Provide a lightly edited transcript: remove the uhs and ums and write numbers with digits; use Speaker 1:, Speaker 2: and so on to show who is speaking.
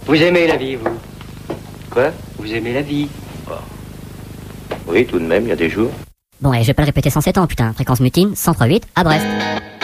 Speaker 1: Vous aimez la vie, vous?
Speaker 2: Quoi?
Speaker 1: Vous aimez la vie?
Speaker 2: Oui, tout de même, il y a des jours.
Speaker 3: Bon, et je vais pas le répéter 107 ans, putain. Fréquence mutine, 103.8 à Brest.